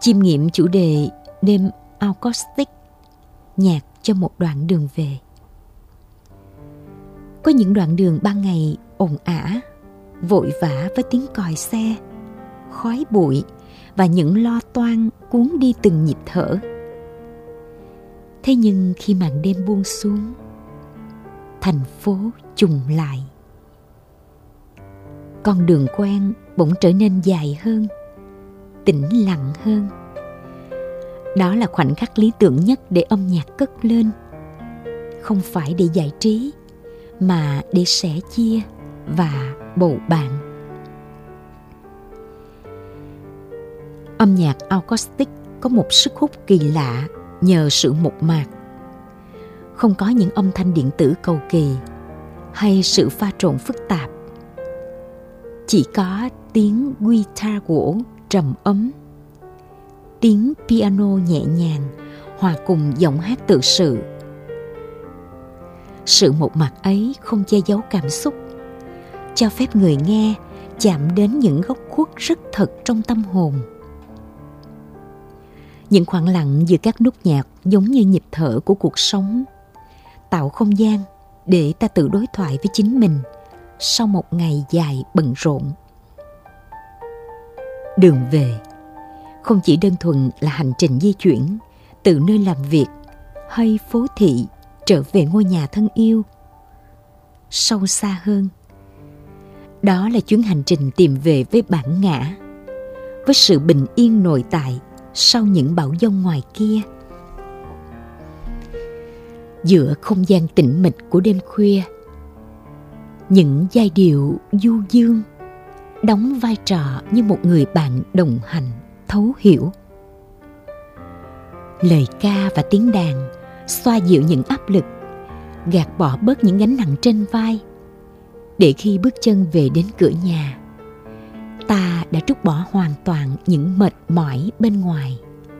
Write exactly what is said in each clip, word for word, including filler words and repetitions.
chiêm nghiệm chủ đề đêm acoustic, nhạc cho một đoạn đường về. Có những đoạn đường ban ngày ồn ả, vội vã với tiếng còi xe, khói bụi và những lo toan cuốn đi từng nhịp thở. Thế nhưng khi màn đêm buông xuống, thành phố trùng lại. Con đường quen bỗng trở nên dài hơn, tĩnh lặng hơn. Đó là khoảnh khắc lý tưởng nhất để âm nhạc cất lên, không phải để giải trí, mà để sẻ chia và bầu bạn. Âm nhạc acoustic có một sức hút kỳ lạ nhờ sự mộc mạc. Không có những âm thanh điện tử cầu kỳ hay sự pha trộn phức tạp. Chỉ có tiếng guitar gỗ trầm ấm, tiếng piano nhẹ nhàng hòa cùng giọng hát tự sự. Sự mộc mạc ấy không che giấu cảm xúc, cho phép người nghe chạm đến những góc khuất rất thật trong tâm hồn. Những khoảng lặng giữa các nốt nhạc giống như nhịp thở của cuộc sống, tạo không gian để ta tự đối thoại với chính mình sau một ngày dài bận rộn. Đường về không chỉ đơn thuần là hành trình di chuyển từ nơi làm việc hay phố thị trở về ngôi nhà thân yêu. Sâu xa hơn, đó là chuyến hành trình tìm về với bản ngã, với sự bình yên nội tại sau những bão giông ngoài kia. Giữa không gian tĩnh mịch của đêm khuya, những giai điệu du dương đóng vai trò như một người bạn đồng hành thấu hiểu. Lời ca và tiếng đàn xoa dịu những áp lực, gạt bỏ bớt những gánh nặng trên vai, để khi bước chân về đến cửa nhà, ta đã trút bỏ hoàn toàn những mệt mỏi bên ngoài.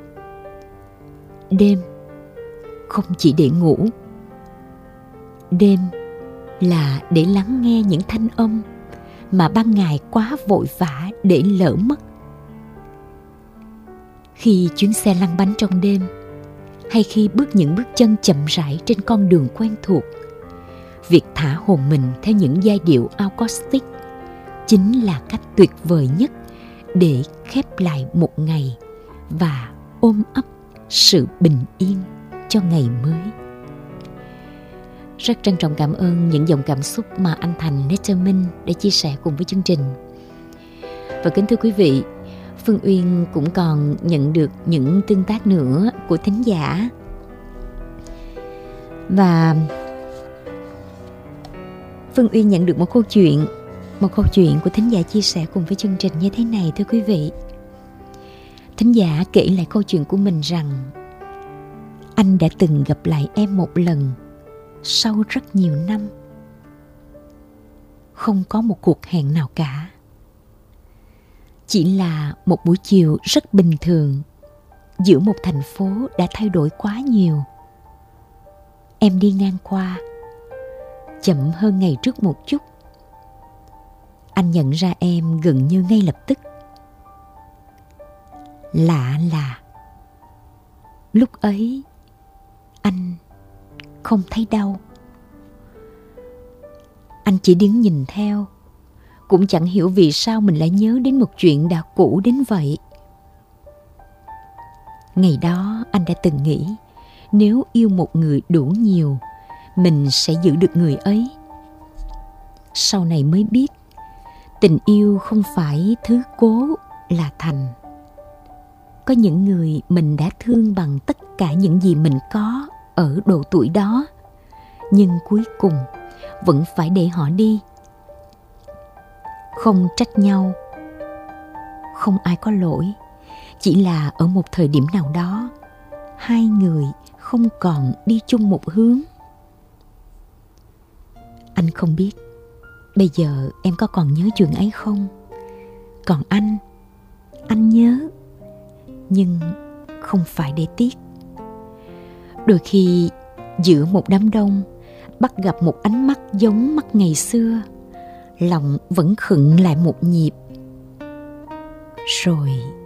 Đêm không chỉ để ngủ. Đêm là để lắng nghe những thanh âm mà ban ngày quá vội vã để lỡ mất. Khi chuyến xe lăn bánh trong đêm, hay khi bước những bước chân chậm rãi trên con đường quen thuộc, việc thả hồn mình theo những giai điệu acoustic chính là cách tuyệt vời nhất để khép lại một ngày và ôm ấp sự bình yên cho ngày mới. Rất trân trọng cảm ơn những dòng cảm xúc mà anh Thành Letterman đã chia sẻ cùng với chương trình. Và kính thưa quý vị, Phương Uyên cũng còn nhận được những tương tác nữa của thính giả. Và Phương Uyên nhận được một câu chuyện, một câu chuyện của thính giả chia sẻ cùng với chương trình như thế này, thưa quý vị. Thính giả kể lại câu chuyện của mình rằng anh đã từng gặp lại em một lần sau rất nhiều năm. Không có một cuộc hẹn nào cả. Chỉ là một buổi chiều rất bình thường giữa một thành phố đã thay đổi quá nhiều. Em đi ngang qua, chậm hơn ngày trước một chút. Anh nhận ra em gần như ngay lập tức. Lạ là lúc ấy anh không thấy đau. Anh chỉ đứng nhìn theo, cũng chẳng hiểu vì sao mình lại nhớ đến một chuyện đã cũ đến vậy. Ngày đó anh đã từng nghĩ, nếu yêu một người đủ nhiều, mình sẽ giữ được người ấy. Sau này mới biết, tình yêu không phải thứ cố là thành. Có những người mình đã thương bằng tất cả những gì mình có ở độ tuổi đó, nhưng cuối cùng vẫn phải để họ đi. Không trách nhau, không ai có lỗi, chỉ là ở một thời điểm nào đó, hai người không còn đi chung một hướng. Anh không biết bây giờ em có còn nhớ chuyện ấy không? Còn anh, anh nhớ, nhưng không phải để tiếc. Đôi khi giữa một đám đông, bắt gặp một ánh mắt giống mắt ngày xưa, lòng vẫn khựng lại một nhịp, rồi